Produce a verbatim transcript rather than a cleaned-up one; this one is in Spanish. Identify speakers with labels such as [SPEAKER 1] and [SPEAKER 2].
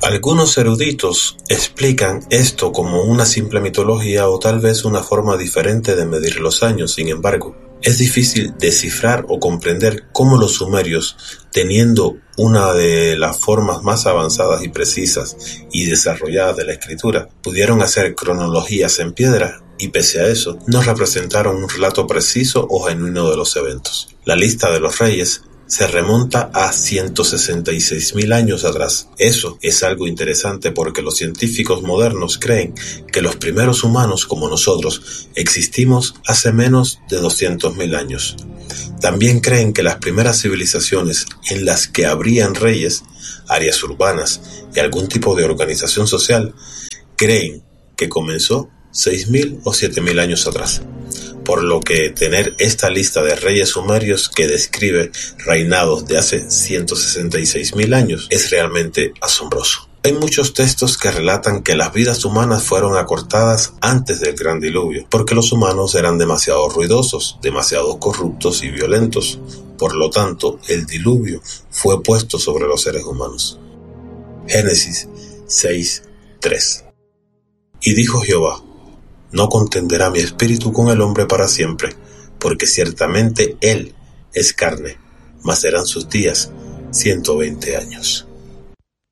[SPEAKER 1] Algunos eruditos explican esto como una simple mitología o tal vez una forma diferente de medir los años. Sin embargo, es difícil descifrar o comprender cómo los sumerios, teniendo una de las formas más avanzadas y precisas y desarrolladas de la escritura, pudieron hacer cronologías en piedra y pese a eso, no representaron un relato preciso o genuino de los eventos. La lista de los reyes se remonta a ciento sesenta y seis mil años atrás. Eso es algo interesante porque los científicos modernos creen que los primeros humanos como nosotros existimos hace menos de doscientos mil años. También creen que las primeras civilizaciones en las que habrían reyes, áreas urbanas y algún tipo de organización social, creen que comenzó seis mil o siete mil años atrás. Por lo que tener esta lista de reyes sumerios que describe reinados de hace ciento sesenta y seis mil años es realmente asombroso. Hay muchos textos que relatan que las vidas humanas fueron acortadas antes del gran diluvio, porque los humanos eran demasiado ruidosos, demasiado corruptos y violentos. Por lo tanto, el diluvio fue puesto sobre los seres humanos. Génesis seis tres. Y dijo Jehová: no contenderá mi espíritu con el hombre para siempre, porque ciertamente él es carne, mas serán sus días ciento veinte años.